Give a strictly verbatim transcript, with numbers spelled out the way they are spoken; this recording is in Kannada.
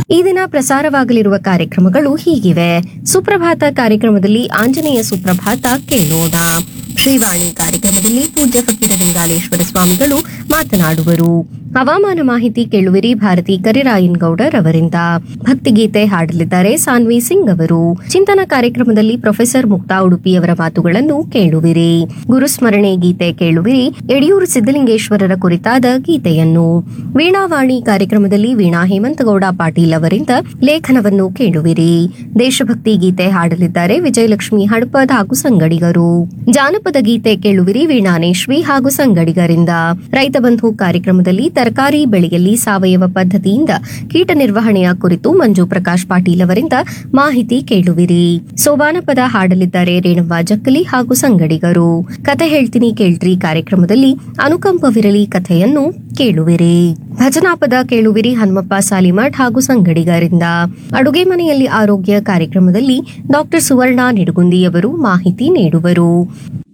ಈ ದಿನ ಪ್ರಸಾರವಾಗಲಿರುವ ಕಾರ್ಯಕ್ರಮಗಳು ಹೀಗಿವೆ. ಸುಪ್ರಭಾತ ಕಾರ್ಯಕ್ರಮದಲ್ಲಿ ಆಂಜನೇಯ ಸುಪ್ರಭಾತ ಕೇಳೋಣ. ಶ್ರೀವಾಣಿ ಕಾರ್ಯಕ್ರಮದಲ್ಲಿ ಪೂಜ್ಯ ಫಕೀರ ಲಿಂಗಾಲೇಶ್ವರ ಸ್ವಾಮಿಗಳು ಮಾತನಾಡುವರು. ಹವಾಮಾನ ಮಾಹಿತಿ ಕೇಳುವಿರಿ ಭಾರತಿ ಕರಿರಾಯನ್ ಗೌಡರ್ ಅವರಿಂದ. ಭಕ್ತಿಗೀತೆ ಹಾಡಲಿದ್ದಾರೆ ಸಾನ್ವಿ ಸಿಂಗ್ ಅವರು. ಚಿಂತನ ಕಾರ್ಯಕ್ರಮದಲ್ಲಿ ಪ್ರೊಫೆಸರ್ ಮುಕ್ತಾ ಉಡುಪಿಯವರ ಮಾತುಗಳನ್ನು ಕೇಳುವಿರಿ. ಗುರುಸ್ಮರಣೆ ಗೀತೆ ಕೇಳುವಿರಿ ಯಡಿಯೂರು ಸಿದ್ದಲಿಂಗೇಶ್ವರರ ಕುರಿತಾದ ಗೀತೆಯನ್ನು. ವೀಣಾವಾಣಿ ಕಾರ್ಯಕ್ರಮದಲ್ಲಿ ವೀಣಾ ಹೇಮಂತಗೌಡ ಪಾಟೀಲ್ ಅವರಿಂದ ಲೇಖನವನ್ನು ಕೇಳುವಿರಿ. ದೇಶಭಕ್ತಿ ಗೀತೆ ಹಾಡಲಿದ್ದಾರೆ ವಿಜಯಲಕ್ಷ್ಮಿ ಹಡಪದ್ ಹಾಗೂ ಸಂಗಡಿಗರು. ಜಾನಪದ ಗೀತೆ ಕೇಳುವಿರಿ ವೀಣಾನೇಶ್ವಿ ಹಾಗೂ ಸಂಗಡಿಗರಿಂದ. ರೈತ ಬಂಧು ಕಾರ್ಯಕ್ರಮದಲ್ಲಿ ತರಕಾರಿ ಬೆಳೆಯಲ್ಲಿ ಸಾವಯವ ಪದ್ಧತಿಯಿಂದ ಕೀಟ ನಿರ್ವಹಣೆಯ ಕುರಿತು ಮಂಜು ಪ್ರಕಾಶ್ ಪಾಟೀಲ್ ಅವರಿಂದ ಮಾಹಿತಿ ಕೇಳುವಿರಿ. ಸೋಬಾನ ಪದ ಹಾಡಲಿದ್ದಾರೆ ರೇಣವ್ವ ಜಕ್ಕಲಿ ಹಾಗೂ ಸಂಗಡಿಗರು. ಕತೆ ಹೇಳ್ತೀನಿ ಕೇಳ್ರಿ ಕಾರ್ಯಕ್ರಮದಲ್ಲಿ ಅನುಕಂಪವಿರಲಿ ಕಥೆಯನ್ನು ಕೇಳುವಿರಿ. ಭಜನಾ ಪದ ಕೇಳುವಿರಿ ಹನುಮಪ್ಪ ಸಾಲಿಮಠ್ ಹಾಗೂ ಸಂಗಡಿಗರಿಂದ. ಅಡುಗೆ ಮನೆಯಲ್ಲಿ ಆರೋಗ್ಯ ಕಾರ್ಯಕ್ರಮದಲ್ಲಿ ಡಾಕ್ಟರ್ ಸುವರ್ಣ ನಿಡುಗುಂದಿಯವರು ಮಾಹಿತಿ ನೀಡುವರು.